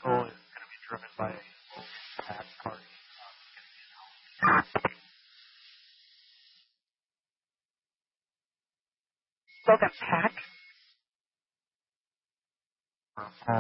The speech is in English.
vehicle is going to be driven by a pack party. Logan Pack?